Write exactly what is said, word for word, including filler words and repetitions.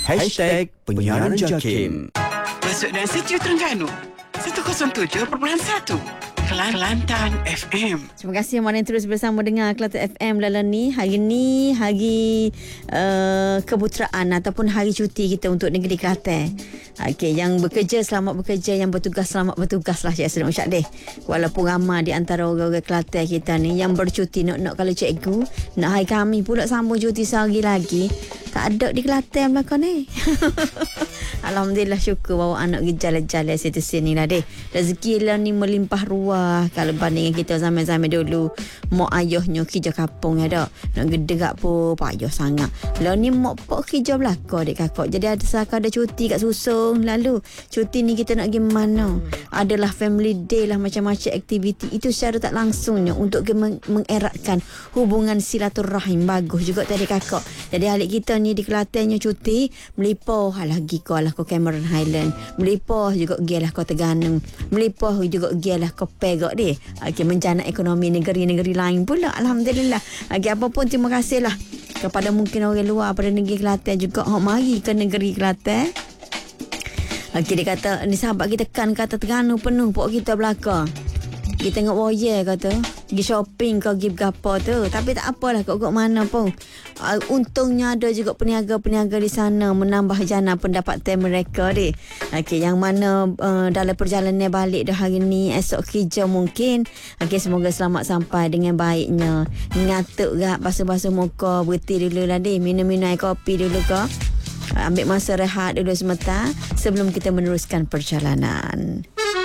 Hashtag Penyiaran Jakim. Masuk dan setuju Terengganu seratus tujuh perpuluhan satu Kelantan F M. Terima kasih yang mana terus bersama dengan Kelantan F M Lala ni. Hari ni hari uh, keputeraan ataupun hari cuti kita untuk negeri Kelantan. Okey, yang bekerja selamat bekerja, yang bertugas selamat bertugas lah Cik Asri Usyad deh. Walaupun ramai di antara orang-orang Kelantan kita ni yang bercuti nak-nak kalau cikgu, nak hari kami pula sambung cuti sehari lagi. Tak ada di Kelantan belakang ni. Alhamdulillah, syukur bawa anak pergi jalan-jalan situ sini lah deh. Rezeki lah ni melimpah ruah kalau bandingkan kita zaman-zaman dulu. Mak ayahnya kerja kapung ya dak. Nak gederak pun payah sangat. Lah ni mak pak kerja belakang dek kakak. Jadi ada saka ada cuti kat susung. Lalu cuti ni kita nak pergi mana? Adalah family day lah, macam-macam aktiviti. Itu secara tak langsungnya untuk meng- mengeratkan hubungan silaturahim. Bagus juga tadi kakak. Jadi alik kita ni di Kelantannya cuti, melipah lagi kau lah ke Cameron Highland, melipah juga gialah ke Terengganu, melipah juga gialah ke Perak deh. Okey, menjana ekonomi negeri-negeri lain pula. Alhamdulillah. Okey, apa pun terima kasihlah kepada mungkin orang luar pada negeri Kelantan juga hok mari ke negeri Kelantan. Okey, dia kata ni sahabat kita kan kata Terengganu penuh pok kita belakang. Kita tengok boye kata pergi shopping kau pergi berapa tu, tapi tak apalah kau kat mana pun. Uh, untungnya ada juga peniaga-peniaga di sana menambah jana pendapatan mereka deh. Okey, yang mana uh, dalam perjalanan balik dah hari ni, esok kerja mungkin. Okey, semoga selamat sampai dengan baiknya. Ngatuk gak basuh-basuh muka, berhenti dulu lah deh, minum-minum air kopi dulu kau. Ambil masa rehat dulu sebentar sebelum kita meneruskan perjalanan.